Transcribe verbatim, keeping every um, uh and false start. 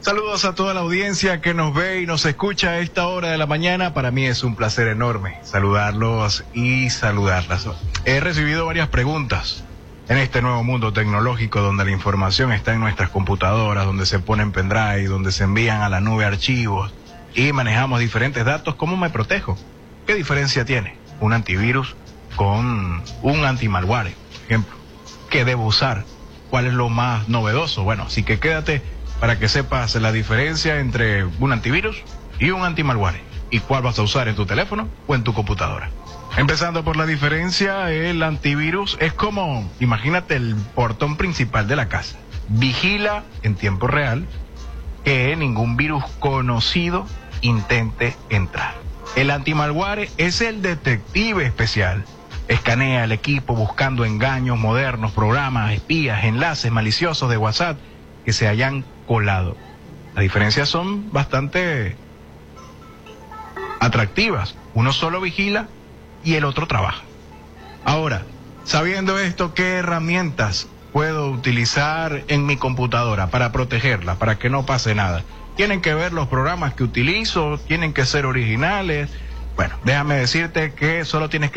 Saludos a toda la audiencia que nos ve y nos escucha a esta hora de la mañana. Para mí es un placer enorme saludarlos y saludarlas. He recibido varias preguntas en este nuevo mundo tecnológico donde la información está en nuestras computadoras, donde se ponen pendrive, donde se envían a la nube archivos y manejamos diferentes datos. ¿Cómo me protejo? ¿Qué diferencia tiene un antivirus con un anti-malware, por ejemplo? ¿Qué debo usar? ¿Cuál es lo más novedoso? Bueno, así que quédate para que sepas la diferencia entre un antivirus y un anti-malware y cuál vas a usar en tu teléfono o en tu computadora. Empezando por la diferencia, el antivirus es como, imagínate el portón principal de la casa. Vigila en tiempo real que ningún virus conocido intente entrar. El anti-malware es el detective especial. Escanea el equipo buscando engaños modernos, programas, espías, enlaces maliciosos de WhatsApp que se hayan colado. Las diferencias son bastante atractivas. Uno solo vigila y el otro trabaja. Ahora, sabiendo esto, ¿qué herramientas puedo utilizar en mi computadora para protegerla, para que no pase nada? Tienen que ver los programas que utilizo, tienen que ser originales. Bueno, déjame decirte que solo tienes que